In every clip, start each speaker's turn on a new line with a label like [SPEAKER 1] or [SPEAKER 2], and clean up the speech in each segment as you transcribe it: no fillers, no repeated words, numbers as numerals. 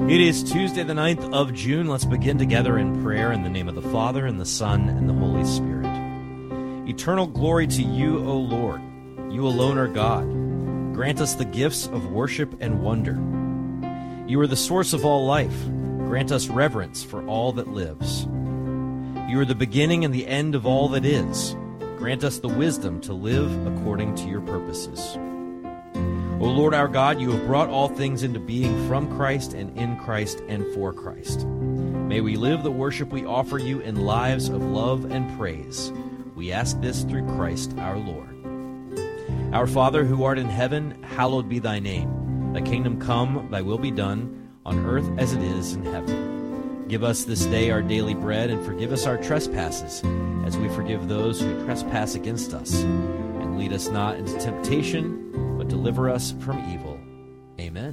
[SPEAKER 1] It is Tuesday, the 9th of June. Let's begin together in prayer in the name of the Father, and the Son, and the Holy Spirit. Eternal glory to you, O Lord. You alone are God. Grant us the gifts of worship and wonder. You are the source of all life. Grant us reverence for all that lives. You are the beginning and the end of all that is. Grant us the wisdom to live according to your purposes. O Lord our God, you have brought all things into being from Christ and in Christ and for Christ. May we live the worship we offer you in lives of love and praise. We ask this through Christ our Lord. Our Father, who art in heaven, hallowed be thy name. Thy kingdom come, thy will be done, on earth as it is in heaven. Give us this day our daily bread, and forgive us our trespasses, as we forgive those who trespass against us. And lead us not into temptation, but deliver us from evil. Amen.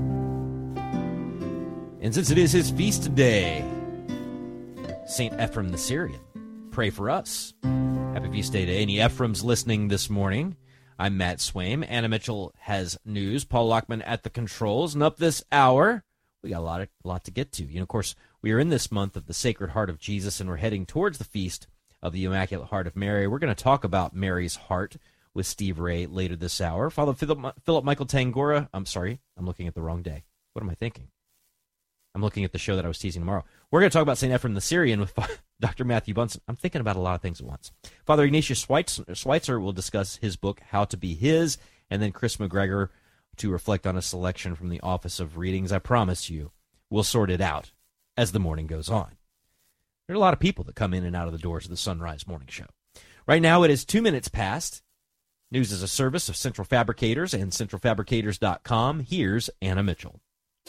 [SPEAKER 1] And since it is his feast day, St. Ephrem the Syrian, pray for us. Happy feast day to any Ephrems listening this morning. I'm Matt Swaim. Anna Mitchell has news. Paul Lockman at the controls. And up this hour, we got a lot to get to. You know, of course, we are in this month of the Sacred Heart of Jesus, and we're heading towards the feast of the Immaculate Heart of Mary. We're going to talk about Mary's heart with Steve Ray later this hour. Father Philip Michael Tangora. I'm sorry, I'm looking at the wrong day. What am I thinking? I'm looking at the show that I was teasing tomorrow. We're going to talk about St. Ephrem the Syrian with Dr. Matthew Bunson. I'm thinking about a lot of things at once. Father Ignatius Schweitzer will discuss his book, How to Be His, and then Chris McGregor to reflect on a selection from the Office of Readings. I promise you, we'll sort it out as the morning goes on. There are a lot of people that come in and out of the doors of the Sunrise Morning Show. Right now, it is 2 minutes past. News is a service of Central Fabricators and centralfabricators.com. Here's Anna Mitchell.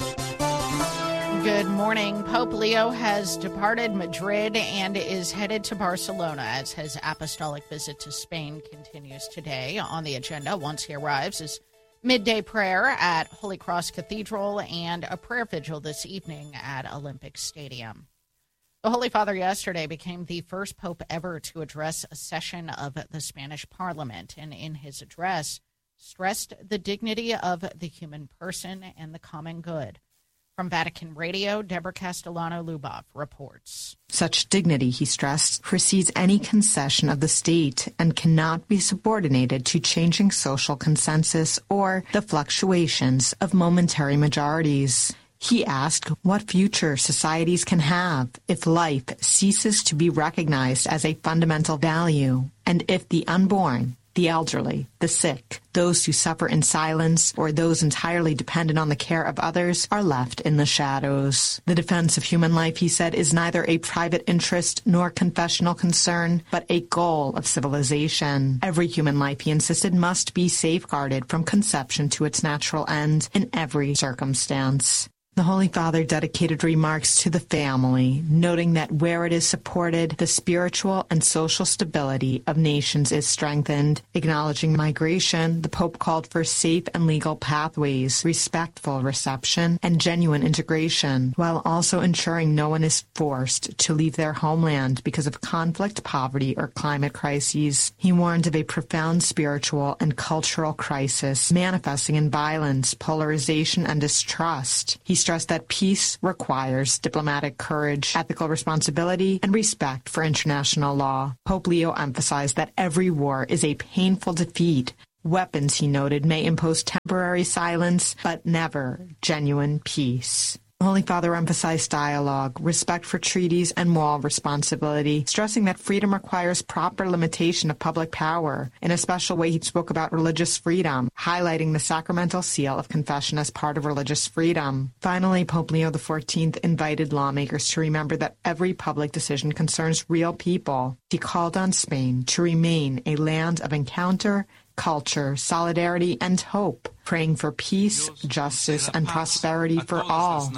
[SPEAKER 2] Good morning. Pope Leo has departed Madrid and is headed to Barcelona as his apostolic visit to Spain continues today. On the agenda, once he arrives, is midday prayer at Holy Cross Cathedral and a prayer vigil this evening at Olympic Stadium. The Holy Father yesterday became the first pope ever to address a session of the Spanish Parliament, and in his address stressed the dignity of the human person and the common good. From Vatican Radio, Deborah Castellano-Lubov reports.
[SPEAKER 3] Such dignity, he stressed, precedes any concession of the state and cannot be subordinated to changing social consensus or the fluctuations of momentary majorities. He asked what future societies can have if life ceases to be recognized as a fundamental value, and if the unborn, the elderly, the sick, those who suffer in silence, or those entirely dependent on the care of others are left in the shadows. The defense of human life, he said, is neither a private interest nor confessional concern, but a goal of civilization. Every human life, he insisted, must be safeguarded from conception to its natural end in every circumstance. The Holy Father dedicated remarks to the family, noting that where it is supported, the spiritual and social stability of nations is strengthened. Acknowledging migration, the Pope called for safe and legal pathways, respectful reception, and genuine integration, while also ensuring no one is forced to leave their homeland because of conflict, poverty, or climate crises. He warned of a profound spiritual and cultural crisis manifesting in violence, polarization, and distrust. He stressed that peace requires diplomatic courage, ethical responsibility, and respect for international law. Pope Leo emphasized that every war is a painful defeat. Weapons, he noted, may impose temporary silence, but never genuine peace. The Holy Father emphasized dialogue, respect for treaties, and moral responsibility, stressing that freedom requires proper limitation of public power. In a special way, he spoke about religious freedom, highlighting the sacramental seal of confession as part of religious freedom. Finally, Pope Leo XIV invited lawmakers to remember that every public decision concerns real people. He called on Spain to remain a land of encounter, culture, solidarity, and hope, praying for peace, justice, and prosperity for all.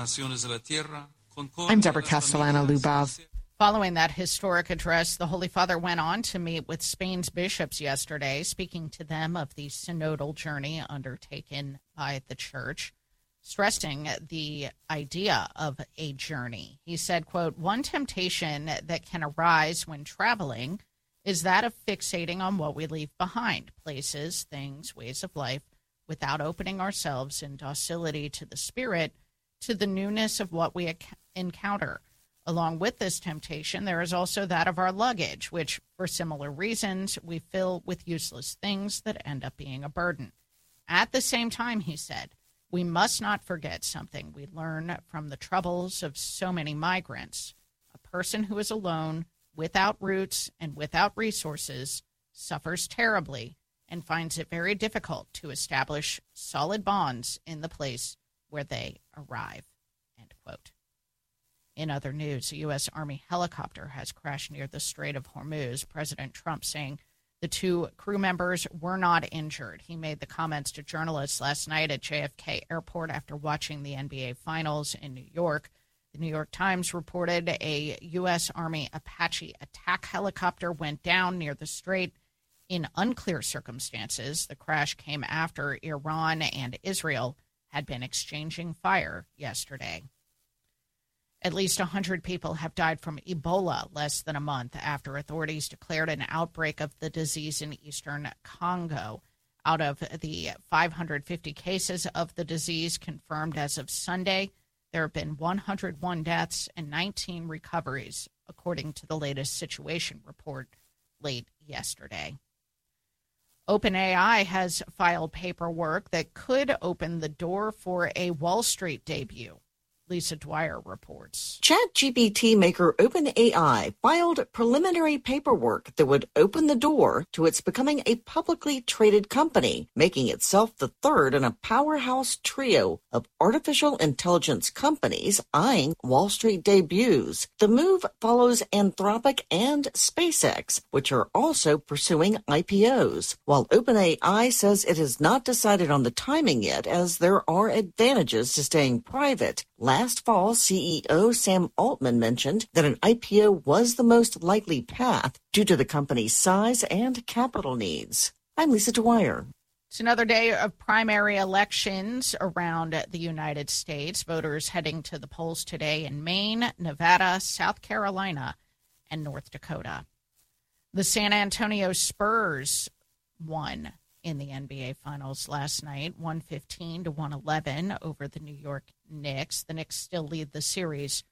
[SPEAKER 3] I'm Deborah Castellano-Lubov.
[SPEAKER 2] Following that historic address, the Holy Father went on to meet with Spain's bishops yesterday, speaking to them of the synodal journey undertaken by the Church, stressing the idea of a journey. He said, quote, "One temptation that can arise when traveling is that of fixating on what we leave behind, places, things, ways of life, without opening ourselves in docility to the Spirit to the newness of what we encounter. Along with this temptation, there is also that of our luggage, which, for similar reasons, we fill with useless things that end up being a burden. At the same time, he said, we must not forget something we learn from the troubles of so many migrants. A person who is alone, without roots, and without resources suffers terribly and finds it very difficult to establish solid bonds in the place where they arrive. End quote. In other news, a U.S. Army helicopter has crashed near the Strait of Hormuz, President Trump saying the 2 crew members were not injured. He made the comments to journalists last night at JFK Airport after watching the NBA Finals in New York. The New York Times reported a U.S. Army Apache attack helicopter went down near the strait in unclear circumstances. The crash came after Iran and Israel had been exchanging fire yesterday. At least 100 people have died from Ebola less than a month after authorities declared an outbreak of the disease in eastern Congo. Out of the 550 cases of the disease confirmed as of Sunday, there have been 101 deaths and 19 recoveries, according to the latest situation report late yesterday. OpenAI has filed paperwork that could open the door for a Wall Street debut. Lisa Dwyer reports.
[SPEAKER 4] ChatGPT maker OpenAI filed preliminary paperwork that would open the door to its becoming a publicly traded company, making itself the third in a powerhouse trio of artificial intelligence companies eyeing Wall Street debuts. The move follows Anthropic and SpaceX, which are also pursuing IPOs, while OpenAI says it has not decided on the timing yet, as there are advantages to staying private. Last fall, CEO Sam Altman mentioned that an IPO was the most likely path due to the company's size and capital needs. I'm Lisa Dwyer.
[SPEAKER 2] It's another day of primary elections around the United States. Voters heading to the polls today in Maine, Nevada, South Carolina, and North Dakota. The San Antonio Spurs won in the NBA Finals last night, 115-111 over the New York Knicks. The Knicks still lead the series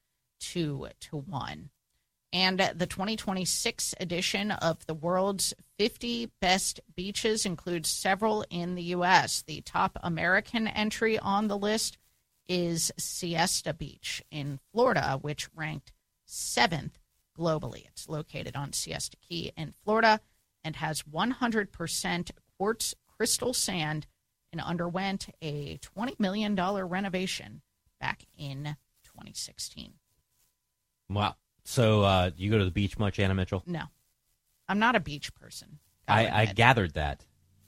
[SPEAKER 2] 2-1. And the 2026 edition of the world's 50 best beaches includes several in the U.S. The top American entry on the list is Siesta Beach in Florida, which ranked 7th globally. It's located on Siesta Key in Florida and has 100% quartz crystal sand and underwent a $20 million renovation back in 2016.
[SPEAKER 1] Wow. So you go to the beach much, Anna Mitchell?
[SPEAKER 2] No. I'm not a beach person.
[SPEAKER 1] I gathered that.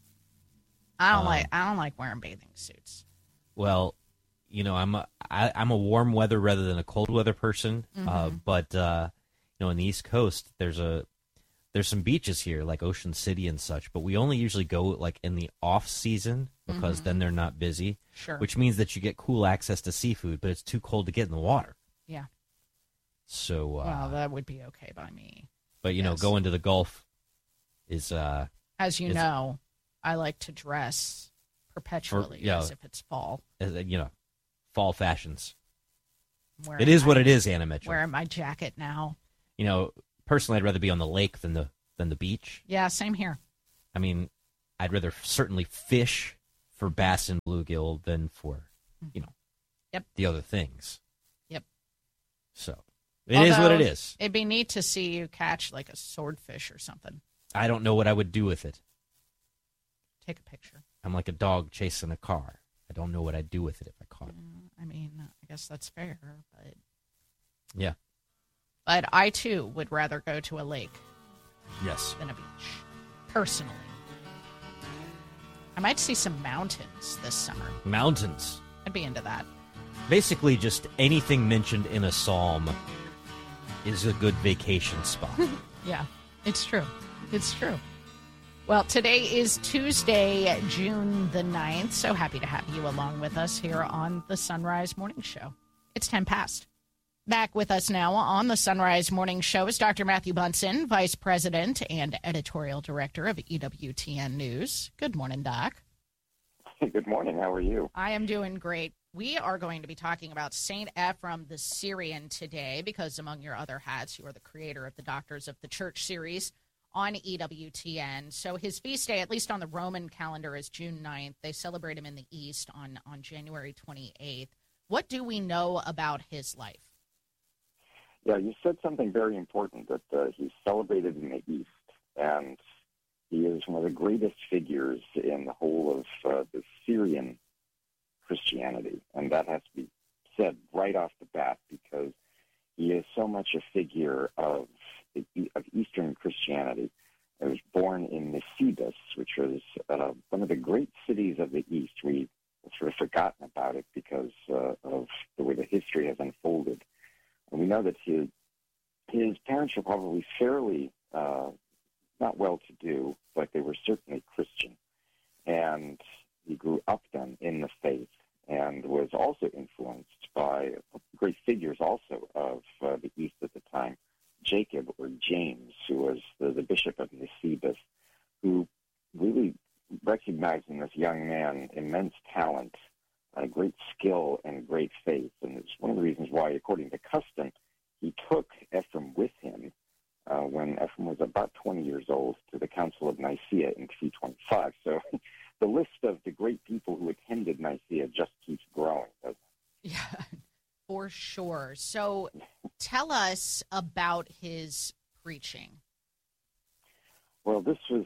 [SPEAKER 2] I don't like wearing bathing suits.
[SPEAKER 1] Well, you know, I'm a warm weather rather than a cold weather person. But you know, on the East Coast, there's some beaches here like Ocean City and such, but we only usually go like in the off season because then they're not busy.
[SPEAKER 2] Sure.
[SPEAKER 1] Which means that you get cool access to seafood, but it's too cold to get in the water.
[SPEAKER 2] Yeah.
[SPEAKER 1] So
[SPEAKER 2] well, that would be okay by me.
[SPEAKER 1] But you know, going to the Gulf is
[SPEAKER 2] as you know, I like to dress perpetually as if it's fall.
[SPEAKER 1] You know, fall fashions. It is what it is, Anna Mitchell.
[SPEAKER 2] Wearing my jacket now.
[SPEAKER 1] You know, personally, I'd rather be on the lake than the beach.
[SPEAKER 2] Yeah, same here.
[SPEAKER 1] I mean, I'd rather certainly fish for bass and bluegill than for, you know, the other things.
[SPEAKER 2] Yep.
[SPEAKER 1] So it is what it is.
[SPEAKER 2] It'd be neat to see you catch like a swordfish or something.
[SPEAKER 1] I don't know what I would do with it.
[SPEAKER 2] Take a picture.
[SPEAKER 1] I'm like a dog chasing a car. I don't know what I'd do with it if I caught it.
[SPEAKER 2] I mean, I guess that's fair, but
[SPEAKER 1] yeah.
[SPEAKER 2] But I too would rather go to a lake, than a beach, personally. I might see some mountains this summer.
[SPEAKER 1] Mountains.
[SPEAKER 2] I'd be into that.
[SPEAKER 1] Basically, just anything mentioned in a psalm is a good vacation spot.
[SPEAKER 2] Yeah, it's true. It's true. Well, today is Tuesday, June the 9th. So happy to have you along with us here on the Sunrise Morning Show. It's 10 past. Back with us now on the Sunrise Morning Show is Dr. Matthew Bunson, Vice President and Editorial Director of EWTN News. Good morning, Doc.
[SPEAKER 5] Good morning. How are you?
[SPEAKER 2] I am doing great. We are going to be talking about St. Ephrem the Syrian today because, among your other hats, you are the creator of the Doctors of the Church series on EWTN. So his feast day, at least on the Roman calendar, is June 9th. They celebrate him in the East on January 28th. What do we know about his life?
[SPEAKER 5] Yeah, you said something very important, that he's celebrated in the East, and he is one of the greatest figures in the whole of the Syrian Christianity, and that has to be said right off the bat because he is so much a figure of Eastern Christianity. He was born in Nisibis, which was one of the great cities of the East. We've sort of forgotten about it because of the way the history has unfolded. And we know that his parents were probably fairly not well-to-do, but they were certainly Christian. And he grew up then in the faith and was also influenced by great figures also of the East at the time, Jacob or James, who was the bishop of Nisibis, who really recognized in this young man immense talent, great skill, and great faith. And it's one of the reasons why, according to custom, he took Ephrem with him when Ephrem was about 20 years old to the Council of Nicaea in 325. So the list of the great people who attended Nicaea just keeps growing, doesn't it?
[SPEAKER 2] Yeah, for sure. So tell us about his preaching.
[SPEAKER 5] Well, this was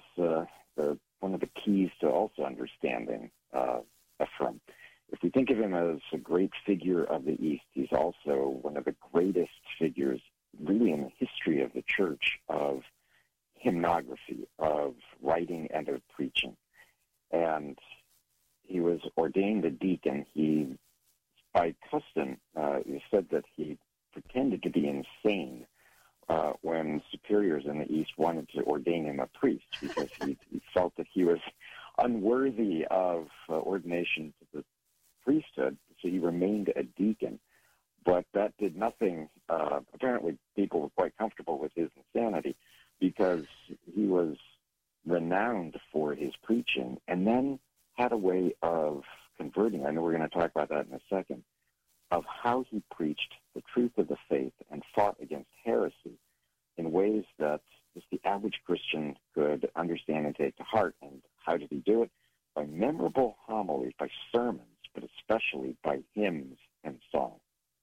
[SPEAKER 5] one of the keys to also understanding Ephrem. If we think of him as a great figure of the East, he's also one of the greatest figures really in the history of the church of hymnography, of writing, and of preaching. And he was ordained a deacon. He, by custom, it said that he pretended to be insane when superiors in the East wanted to ordain him a priest because he felt that he was unworthy of ordination to the priesthood, so he remained a deacon. But that did nothing. Apparently, people were quite comfortable with his insanity because he was renowned for his preaching and then had a way of converting. I know we're going to talk about that in a second, of how he preached the truth of the faith and fought against heresy in ways that just the average Christian could understand and take to heart. And how did he do it? By memorable homilies, by sermons, but especially by hymns and songs.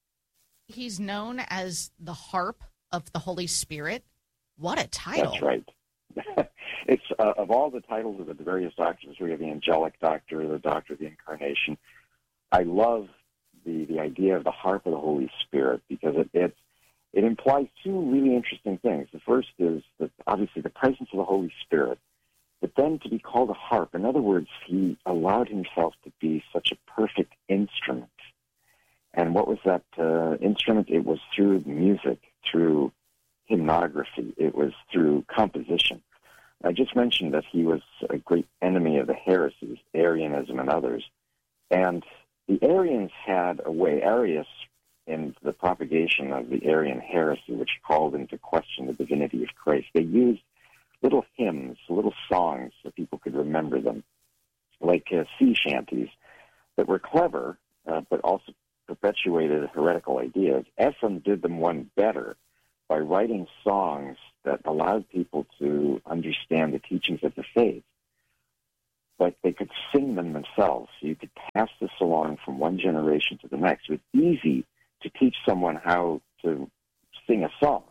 [SPEAKER 2] He's known as the harp of the Holy Spirit. What a title.
[SPEAKER 5] That's right. It's of all the titles of the various doctors, we have the angelic doctor, the doctor of the incarnation. I love the idea of the harp of the Holy Spirit because it implies two really interesting things. The first is that obviously the presence of the Holy Spirit, but then to be called a harp. In other words, he allowed himself to be such a perfect instrument. And what was that instrument? It was through music, through hymnography. It was through composition. I just mentioned that he was a great enemy of the heresies, Arianism and others. And the Arians had a way, Arius, in the propagation of the Arian heresy, which called into question the divinity of Christ, they used little hymns, little songs so people could remember them, like sea shanties that were clever, but also perpetuated heretical ideas. Ephrem did them one better by writing songs that allowed people to understand the teachings of the faith, but they could sing them themselves. So you could pass this along from one generation to the next. It was easy to teach someone how to sing a song,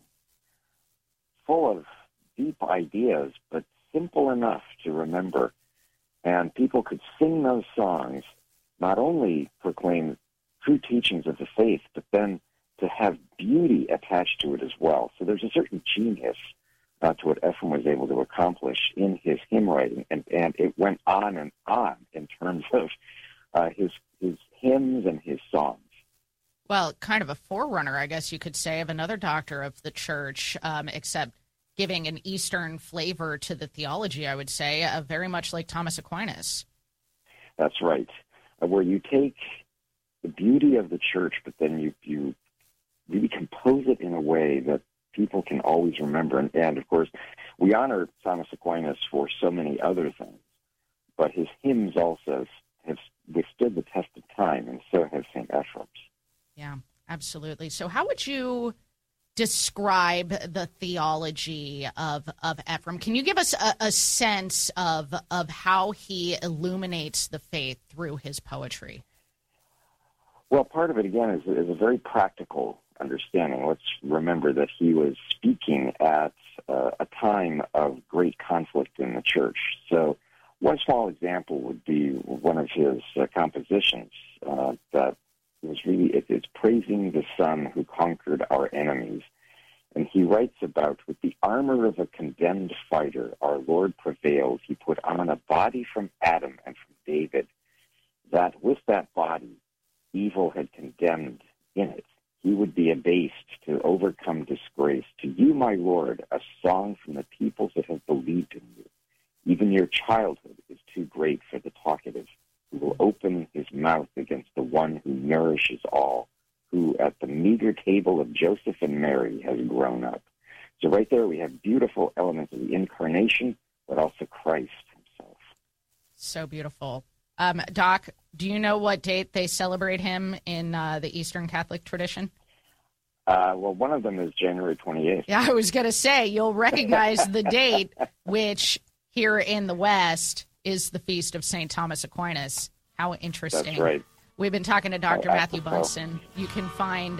[SPEAKER 5] full of deep ideas, but simple enough to remember. And people could sing those songs, not only proclaim true teachings of the faith, but then to have beauty attached to it as well. So there's a certain genius to what Ephrem was able to accomplish in his hymn writing, and it went on and on in terms of his hymns and his songs.
[SPEAKER 2] Well, kind of a forerunner, I guess you could say, of another doctor of the church, except giving an Eastern flavor to the theology, I would say, very much like Thomas Aquinas. That's
[SPEAKER 5] right, where you take the beauty of the church, but then you really compose it in a way that people can always remember. And of course, we honor Thomas Aquinas for so many other things, but his hymns also have withstood the test of time, and so have St. Ephrem's.
[SPEAKER 2] Yeah, absolutely. So how would you describe the theology of Ephrem? Can you give us a sense of how he illuminates the faith through his poetry?
[SPEAKER 5] Well, part of it, again, is a very practical understanding. Let's remember that he was speaking at a time of great conflict in the church. So one small example would be one of his compositions that was really, it's praising the Son who conquered our enemies. And he writes about, with the armor of a condemned fighter, our Lord prevailed. He put on a body from Adam and from David, that with that body, evil had condemned in it. He would be abased to overcome disgrace. To you, my Lord, a song from the peoples that have believed in you. Even your childhood is too great for the talkative, who will open his mouth against the one who nourishes all, who at the meager table of Joseph and Mary has grown up. So right there we have beautiful elements of the incarnation, but also Christ himself.
[SPEAKER 2] So beautiful. Doc, do you know what date they celebrate him in the Eastern Catholic tradition?
[SPEAKER 5] Well, one of them is January 28th.
[SPEAKER 2] Yeah, I was going to say, you'll recognize the date, which here in the West is the feast of St. Thomas Aquinas. How interesting.
[SPEAKER 5] That's right.
[SPEAKER 2] We've been talking to Dr. Matthew Bunson. You can find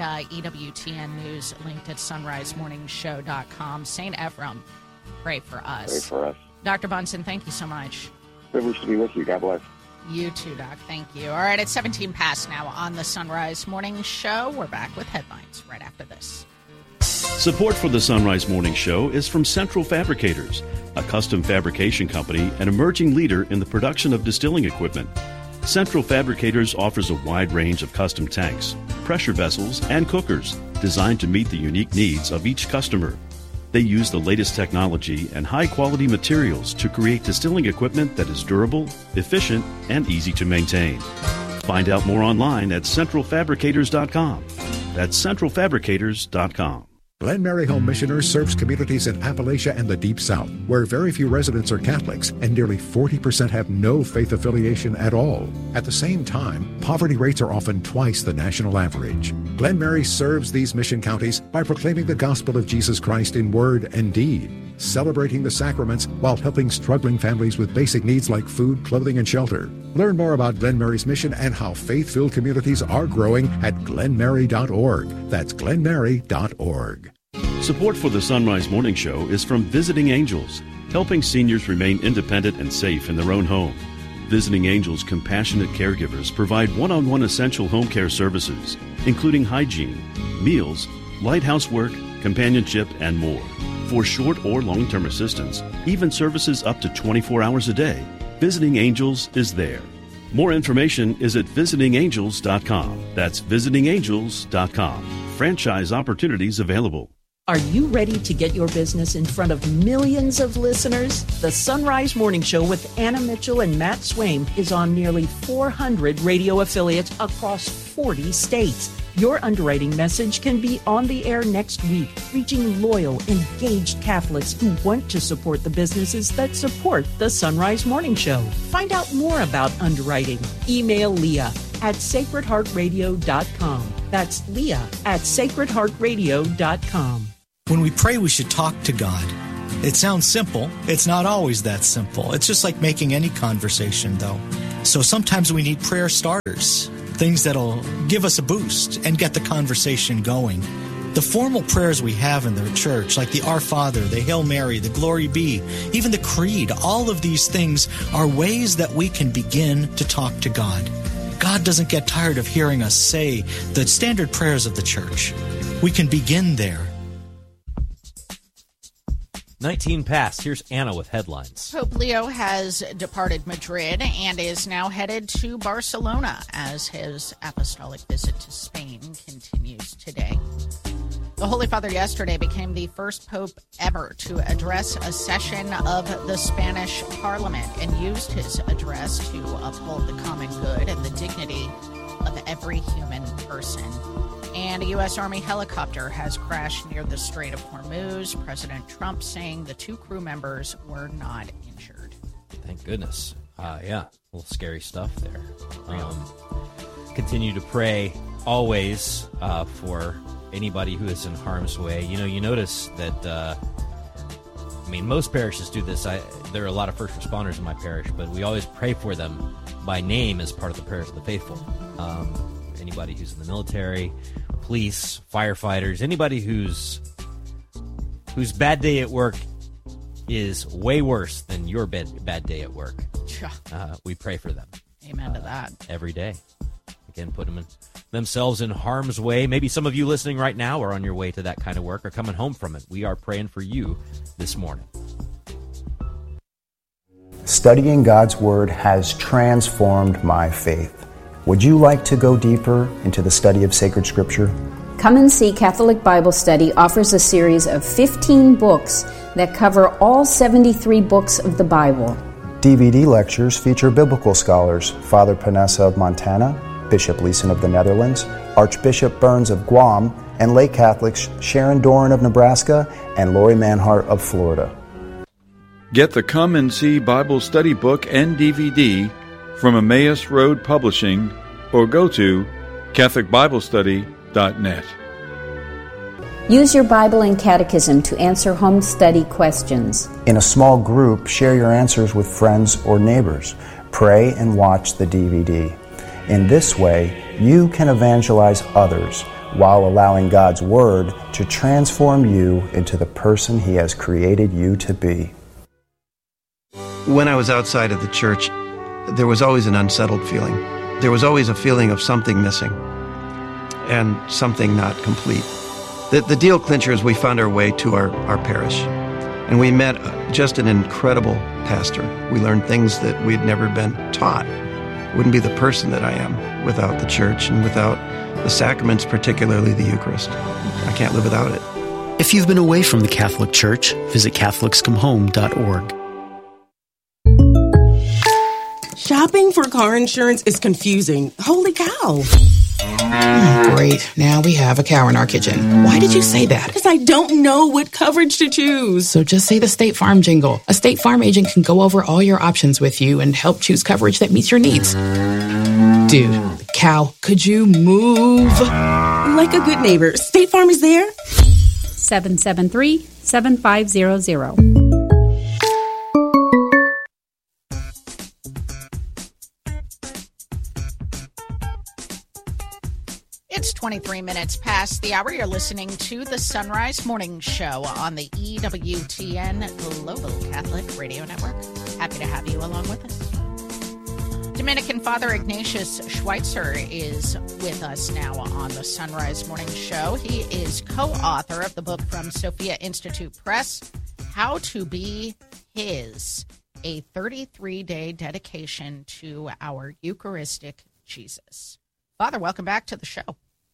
[SPEAKER 2] EWTN News linked at sunrisemorningshow.com. St. Ephrem, pray for us.
[SPEAKER 5] Pray for us.
[SPEAKER 2] Dr. Bunson, thank you so much.
[SPEAKER 5] Privileged to be with you. God bless.
[SPEAKER 2] You too, Doc. Thank you. All right, it's 17 past now on the Sunrise Morning Show. We're back with headlines right after this.
[SPEAKER 6] Support for the Sunrise Morning Show is from Central Fabricators, a custom fabrication company and emerging leader in the production of distilling equipment. Central Fabricators offers a wide range of custom tanks, pressure vessels, and cookers designed to meet the unique needs of each customer. They use the latest technology and high-quality materials to create distilling equipment that is durable, efficient, and easy to maintain. Find out more online at centralfabricators.com. That's centralfabricators.com.
[SPEAKER 7] Glen Mary Home Missioners serves communities in Appalachia and the Deep South, where very few residents are Catholics and nearly 40% have no faith affiliation at all. At the same time, poverty rates are often twice the national average. Glen Mary serves these mission counties by proclaiming the gospel of Jesus Christ in word and deed, celebrating the sacraments while helping struggling families with basic needs like food, clothing, and shelter. Learn more about Glen Mary's mission and how faith-filled communities are growing at glenmary.org. That's glenmary.org.
[SPEAKER 6] Support for the Sunrise Morning Show is from Visiting Angels, helping seniors remain independent and safe in their own home. Visiting Angels compassionate caregivers provide one-on-one essential home care services, including hygiene, meals, light housework, companionship, and more. For short or long-term assistance, even services up to 24 hours a day, Visiting Angels is there. More information is at visitingangels.com. That's visitingangels.com. Franchise opportunities available.
[SPEAKER 8] Are you ready to get your business in front of millions of listeners? The Sunrise Morning Show with Anna Mitchell and Matt Swaim is on nearly 400 radio affiliates across 40 states. Your underwriting message can be on the air next week, reaching loyal, engaged Catholics who want to support the businesses that support the Sunrise Morning Show. Find out more about underwriting. Email Leah at sacredheartradio.com. That's Leah at sacredheartradio.com.
[SPEAKER 9] When we pray, we should talk to God. It sounds simple. It's not always that simple. It's just like making any conversation, though. So sometimes we need prayer starters, things that'll give us a boost and get the conversation going. The formal prayers we have in the church, like the Our Father, the Hail Mary, the Glory Be, even the Creed, all of these things are ways that we can begin to talk to God. God doesn't get tired of hearing us say the standard prayers of the church. We can begin there.
[SPEAKER 1] 19 past. Here's Anna with headlines.
[SPEAKER 2] Pope Leo has departed Madrid and is now headed to Barcelona as his apostolic visit to Spain continues today. The Holy Father yesterday became the first pope ever to address a session of the Spanish Parliament and used his address to uphold the common good and the dignity of every human person. And a U.S. Army helicopter has crashed near the Strait of Hormuz. President Trump saying the two crew members were not injured.
[SPEAKER 1] Thank goodness. Yeah, a little scary stuff there. Continue to pray always for anybody who is in harm's way. You notice that, most parishes do this. There are a lot of first responders in my parish, but we always pray for them by name as part of the prayers of the faithful. Anybody who's in the military, police, firefighters, anybody whose bad day at work is way worse than your bad day at work. We pray for them.
[SPEAKER 2] Amen to that.
[SPEAKER 1] Every day. Again, put themselves in harm's way. Maybe some of you listening right now are on your way to that kind of work or coming home from it. We are praying for you this morning.
[SPEAKER 10] Studying God's Word has transformed my faith. Would you like to go deeper into the study of sacred Scripture?
[SPEAKER 11] Come and See Catholic Bible Study offers a series of 15 books that cover all 73 books of the Bible.
[SPEAKER 10] DVD lectures feature biblical scholars Father Panessa of Montana, Bishop Leeson of the Netherlands, Archbishop Burns of Guam, and lay Catholics Sharon Doran of Nebraska and Lori Manhart of Florida.
[SPEAKER 12] Get the Come and See Bible Study book and DVD from Emmaus Road Publishing or go to CatholicBibleStudy.net.
[SPEAKER 11] Use your Bible and Catechism to answer home study questions.
[SPEAKER 10] In a small group, share your answers with friends or neighbors. Pray and watch the DVD. In this way, you can evangelize others while allowing God's Word to transform you into the person He has created you to be.
[SPEAKER 13] When I was outside of the church, there was always an unsettled feeling. There was always a feeling of something missing and something not complete. The deal clincher is we found our way to our parish, and we met just an incredible pastor. We learned things that we'd never been taught. Wouldn't be the person that I am without the church and without the sacraments, particularly the Eucharist. I can't live without it.
[SPEAKER 14] If you've been away from the Catholic Church, visit CatholicsComeHome.org.
[SPEAKER 15] Shopping for car insurance is confusing. Holy cow.
[SPEAKER 16] Great. Now we have a cow in our kitchen. Why did you say that?
[SPEAKER 15] Because I don't know what coverage to choose.
[SPEAKER 16] So just say the State Farm jingle. A State Farm agent can go over all your options with you and help choose coverage that meets your needs. Dude, cow, could you move?
[SPEAKER 15] Like a good neighbor, State Farm is there.
[SPEAKER 17] 773-7500.
[SPEAKER 2] It's 23 minutes past the hour. You're listening to the Sunrise Morning Show on the EWTN Global Catholic Radio Network. Happy to have you along with us. Dominican Father Ignatius Schweitzer is with us now on the Sunrise Morning Show. He is co-author of the book from Sophia Institute Press, How to Be His, a 33-day dedication to our Eucharistic Jesus. Father, welcome back to the show.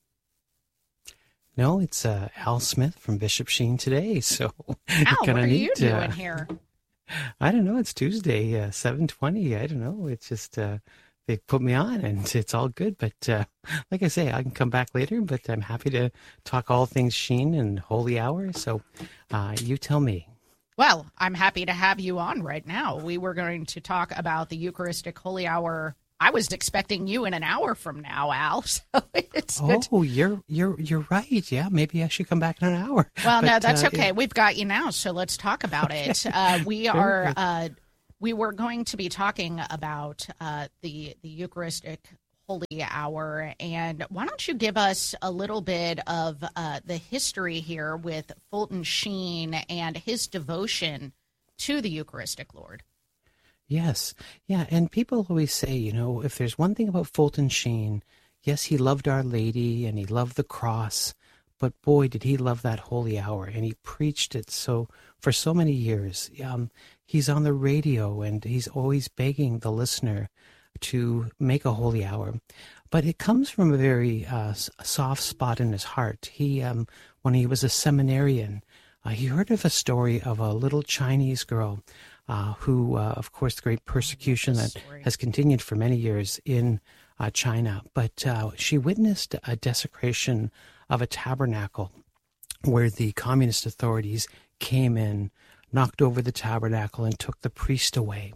[SPEAKER 18] No, it's Al Smith from Bishop Sheen today. So
[SPEAKER 2] Al, what are you doing here?
[SPEAKER 18] I don't know. It's Tuesday, 7:20. I don't know. It's just they put me on, and it's all good. But like I say, I can come back later. But I'm happy to talk all things Sheen and Holy Hour. So you tell me.
[SPEAKER 2] Well, I'm happy to have you on right now. We were going to talk about the Eucharistic Holy Hour. I was expecting you in an hour from now, Al. So it's good.
[SPEAKER 18] Oh, you're right. Yeah, maybe I should come back in an hour.
[SPEAKER 2] Well, no, that's okay. We've got you now, so let's talk about it. We were going to be talking about the Eucharistic Holy Hour, and why don't you give us a little bit of the history here with Fulton Sheen and his devotion to the Eucharistic Lord?
[SPEAKER 18] Yes. Yeah. And people always say, if there's one thing about Fulton Sheen, yes, he loved Our Lady and he loved the cross, but boy, did he love that holy hour. And he preached it for so many years. He's on the radio and he's always begging the listener to make a holy hour. But it comes from a very soft spot in his heart. He, when he was a seminarian, he heard of a story of a little Chinese girl who, of course, the great persecution that has continued for many years in China. But she witnessed a desecration of a tabernacle where the communist authorities came in, knocked over the tabernacle, and took the priest away.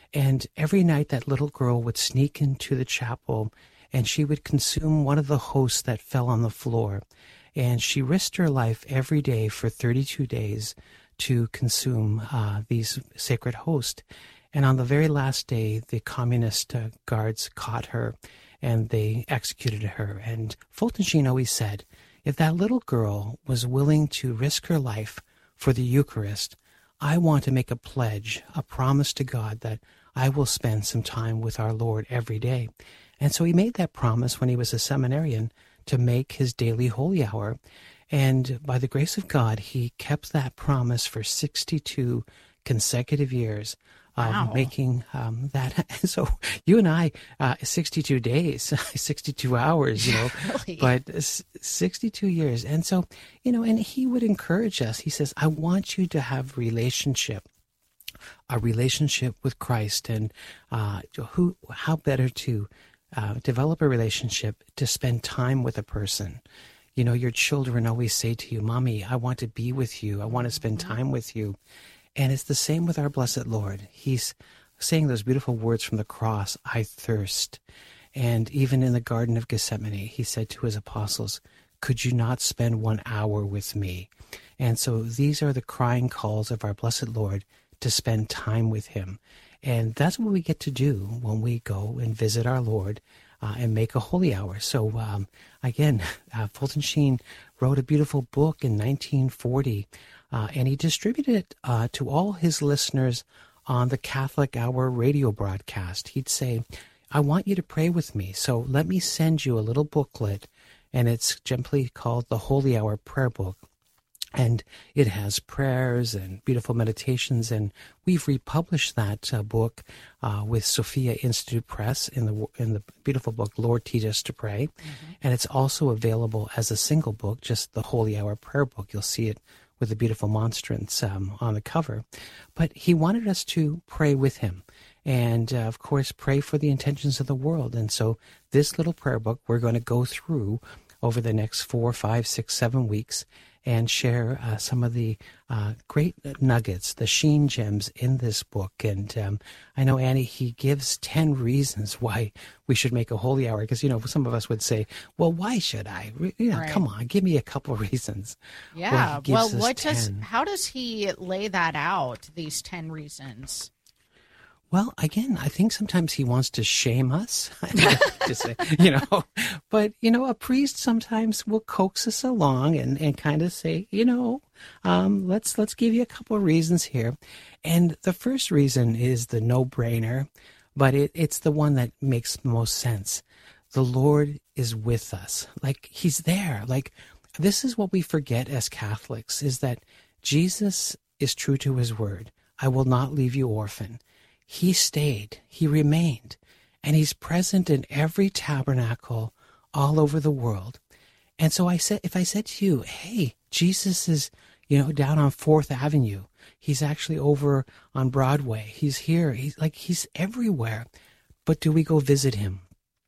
[SPEAKER 18] And every night that little girl would sneak into the chapel and she would consume one of the hosts that fell on the floor. And she risked her life every day for 32 days to consume these sacred hosts. And on the very last day, the communist guards caught her and they executed her. And Fulton Sheen always said, if that little girl was willing to risk her life for the Eucharist, I want to make a pledge, a promise to God that I will spend some time with our Lord every day. And so he made that promise when he was a seminarian to make his daily holy hour. And by the grace of God, he kept that promise for 62 consecutive years.
[SPEAKER 2] Wow.
[SPEAKER 18] Making that. So you and I, 62 days, 62 hours,
[SPEAKER 2] Really?
[SPEAKER 18] but 62 years. And so, and he would encourage us. He says, I want you to have a relationship with Christ. And how better to develop a relationship to spend time with a person. Your children always say to you, Mommy, I want to be with you. I want to spend time with you. And it's the same with our blessed Lord. He's saying those beautiful words from the cross, I thirst. And even in the Garden of Gethsemane, he said to his apostles, could you not spend 1 hour with me? And so these are the crying calls of our blessed Lord to spend time with him. And that's what we get to do when we go and visit our Lord and make a holy hour. So again, Fulton Sheen wrote a beautiful book in 1940, and he distributed it to all his listeners on the Catholic Hour radio broadcast. He'd say, I want you to pray with me, so let me send you a little booklet, and it's simply called the Holy Hour Prayer Book. And it has prayers and beautiful meditations, and we've republished that book with Sophia Institute Press in the beautiful book Lord Teach Us to Pray, and it's also available as a single book, just the Holy Hour Prayer Book. You'll see it with the beautiful monstrance on the cover. But he wanted us to pray with him, and of course pray for the intentions of the world. And so this little prayer book we're going to go through over the next 4, 5, 6, 7 weeks. And share some of the great nuggets, the Sheen gems in this book. And I know, Annie, he gives 10 reasons why we should make a holy hour. Because, some of us would say, well, why should I?
[SPEAKER 2] Right.
[SPEAKER 18] Come on, give me a couple of reasons.
[SPEAKER 2] Yeah.
[SPEAKER 18] Well,
[SPEAKER 2] how does he lay that out, these 10 reasons?
[SPEAKER 18] Well, again, I think sometimes he wants to shame us, but, a priest sometimes will coax us along and kind of say, let's give you a couple of reasons here. And the first reason is the no-brainer, but it's the one that makes the most sense. The Lord is with us. Like, he's there. Like, this is what we forget as Catholics, is that Jesus is true to his word. I will not leave you orphan. He stayed, he remained, and he's present in every tabernacle all over the world. And so if I said to you, hey, Jesus is, down on 4th Avenue. He's actually over on Broadway. He's here. He's everywhere. But do we go visit him?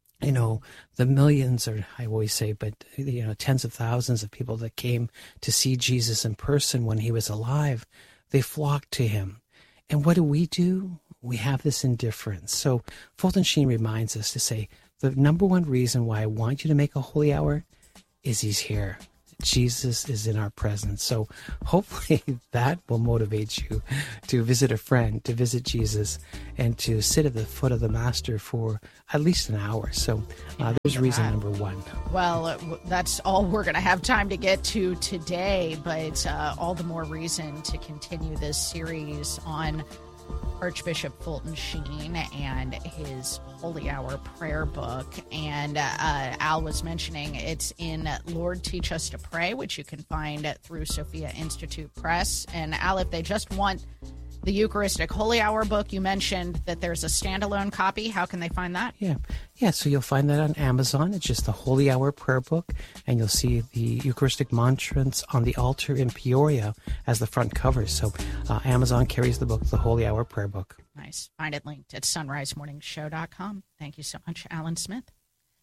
[SPEAKER 18] The millions, or I always say, but, tens of thousands of people that came to see Jesus in person when he was alive, they flocked to him. And what do? We have this indifference. So Fulton Sheen reminds us to say, the number one reason why I want you to make a holy hour is he's here. Jesus is in our presence. So hopefully that will motivate you to visit a friend, to visit Jesus, and to sit at the foot of the Master for at least an hour. So there's reason number one.
[SPEAKER 2] Well, that's all we're going to have time to get to today, but all the more reason to continue this series on Archbishop Fulton Sheen and his Holy Hour prayer book. And Al was mentioning it's in Lord Teach Us to Pray, which you can find through Sophia Institute Press. And Al, if they just want the Eucharistic Holy Hour book, you mentioned that there's a standalone copy. How can they find that?
[SPEAKER 18] Yeah, so you'll find that on Amazon. It's just the Holy Hour prayer book, and you'll see the Eucharistic monstrance on the altar in Peoria as the front cover. So Amazon carries the book, the Holy Hour prayer book.
[SPEAKER 2] Nice. Find it linked at sunrisemorningshow.com. Thank you so much, Alan Smith.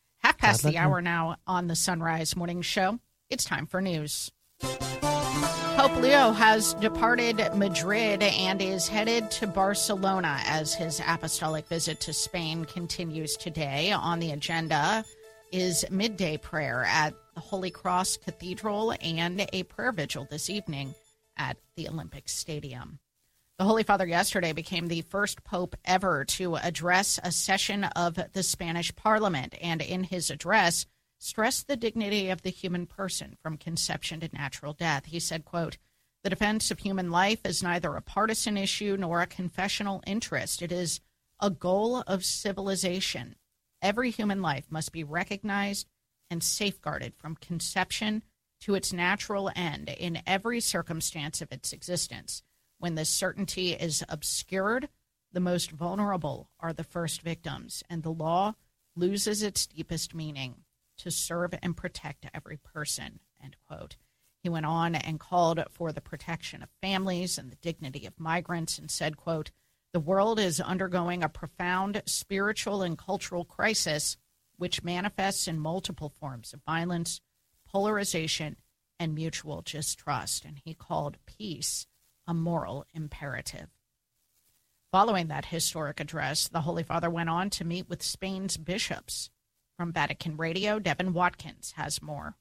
[SPEAKER 2] 5:30 the hour now on the Sunrise Morning Show. It's time for news. Pope Leo has departed Madrid and is headed to Barcelona as his apostolic visit to Spain continues today. On the agenda is midday prayer at the Holy Cross Cathedral and a prayer vigil this evening at the Olympic Stadium. The Holy Father yesterday became the first pope ever to address a session of the Spanish Parliament, and in his address stressed the dignity of the human person from conception to natural death. He said, quote, "The defense of human life is neither a partisan issue nor a confessional interest. It is a goal of civilization. Every human life must be recognized and safeguarded from conception to its natural end in every circumstance of its existence. When this certainty is obscured, the most vulnerable are the first victims, and the law loses its deepest meaning, to serve and protect every person," end quote. He went on and called for the protection of families and the dignity of migrants and said, quote, "The world is undergoing a profound spiritual and cultural crisis which manifests in multiple forms of violence, polarization, and mutual distrust." And he called peace a moral imperative. Following that historic address, the Holy Father went on to meet with Spain's bishops. From Vatican Radio, Devin Watkins has more.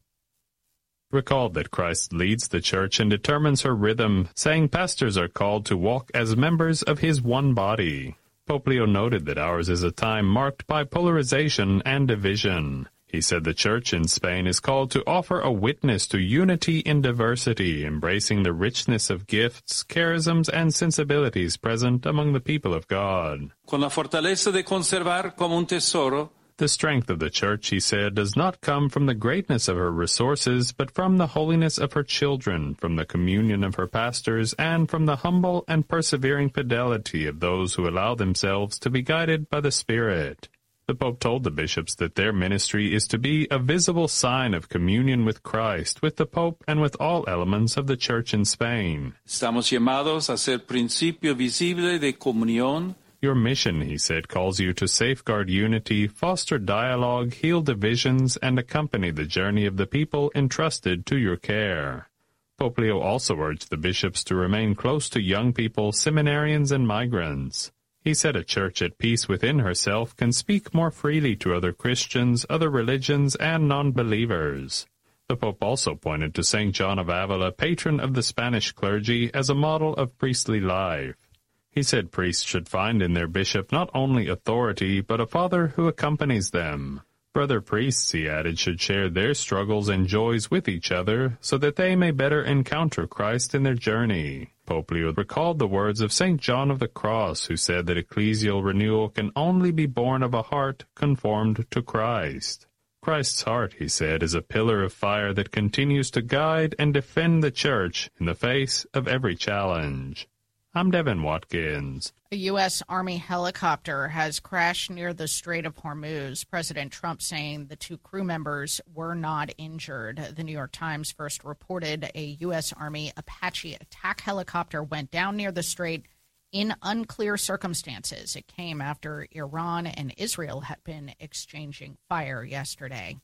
[SPEAKER 19] Recalled that Christ leads the church and determines her rhythm, saying pastors are called to walk as members of his one body. Pope Leo noted that ours is a time marked by polarization and division. He said the church in Spain is called to offer a witness to unity in diversity, embracing the richness of gifts, charisms, and sensibilities present among the people of God.
[SPEAKER 20] Con la fortaleza de conservar como un tesoro.
[SPEAKER 19] The strength of the church, he said, does not come from the greatness of her resources, but from the holiness of her children, from the communion of her pastors, and from the humble and persevering fidelity of those who allow themselves to be guided by the Spirit. The Pope told the bishops that their ministry is to be a visible sign of communion with Christ, with the Pope, and with all elements of the church in Spain.
[SPEAKER 20] Estamos llamados a ser principio visible de comunión.
[SPEAKER 19] Your mission, he said, calls you to safeguard unity, foster dialogue, heal divisions, and accompany the journey of the people entrusted to your care. Pope Leo also urged the bishops to remain close to young people, seminarians, and migrants. He said a church at peace within herself can speak more freely to other Christians, other religions, and non-believers. The Pope also pointed to St. John of Avila, patron of the Spanish clergy, as a model of priestly life. He said priests should find in their bishop not only authority, but a father who accompanies them. Brother priests, he added, should share their struggles and joys with each other, so that they may better encounter Christ in their journey. Pope Leo recalled the words of St. John of the Cross, who said that ecclesial renewal can only be born of a heart conformed to Christ. Christ's heart, he said, is a pillar of fire that continues to guide and defend the church in the face of every challenge. I'm Devin Watkins.
[SPEAKER 2] A U.S. Army helicopter has crashed near the Strait of Hormuz. President Trump saying the two crew members were not injured. The New York Times first reported a U.S. Army Apache attack helicopter went down near the strait in unclear circumstances. It came after Iran and Israel had been exchanging fire yesterday.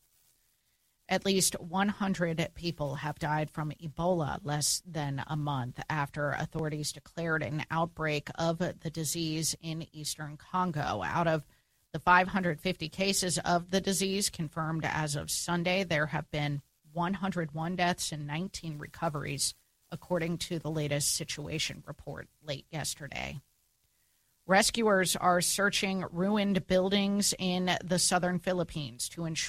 [SPEAKER 2] At least 100 people have died from Ebola less than a month after authorities declared an outbreak of the disease in eastern Congo. Out of the 550 cases of the disease confirmed as of Sunday, there have been 101 deaths and 19 recoveries, according to the latest situation report late yesterday. Rescuers are searching ruined buildings in the southern Philippines to ensure